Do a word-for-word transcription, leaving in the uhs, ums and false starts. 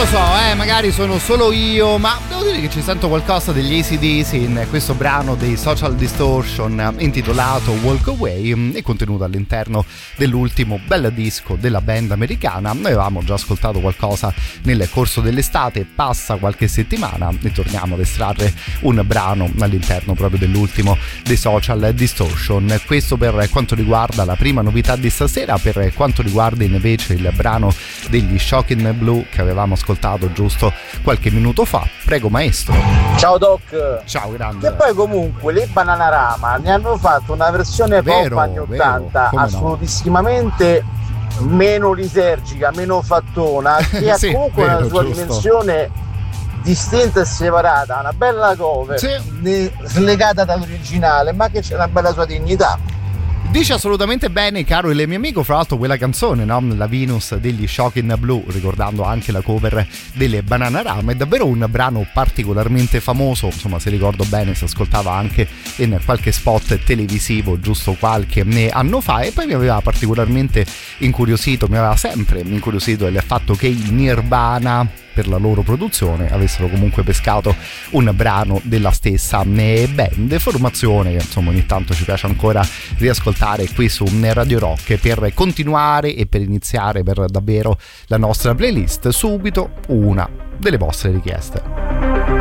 lo so, eh, magari sono solo io, ma devo dire che ci sento qualcosa degli A C D C in questo brano dei Social Distortion intitolato Walk Away e contenuto all'interno dell'ultimo bel disco della band americana. Noi avevamo già ascoltato qualcosa nel corso dell'estate, passa qualche settimana e torniamo ad estrarre un brano all'interno proprio dell'ultimo dei Social Distortion. Questo per quanto riguarda la prima novità di stasera. Per quanto riguarda invece il brano degli Shocking Blue che avevamo ascoltato giusto qualche minuto fa, prego maestro. Ciao Doc. Ciao grande. E poi comunque le Bananarama ne hanno fatto una versione vero, pop anni ottanta vero, assolutissimamente no. meno lisergica, meno fattona, che ha sì, comunque vero, una sua giusto. dimensione distinta e separata, una bella cover, sì. ne, slegata dall'originale, ma che c'è una bella sua dignità. Dice assolutamente bene, caro il mio amico, fra l'altro quella canzone, no? La Venus degli Shocking Blue, ricordando anche la cover delle Bananarama, è davvero un brano particolarmente famoso, insomma se ricordo bene si ascoltava anche in qualche spot televisivo giusto qualche anno fa, e poi mi aveva particolarmente incuriosito, mi aveva sempre incuriosito il fatto che i Nirvana per la loro produzione avessero comunque pescato un brano della stessa band, formazione che insomma ogni tanto ci piace ancora riascoltare qui su Radio Rock per continuare e per iniziare per davvero la nostra playlist. Subito una delle vostre richieste.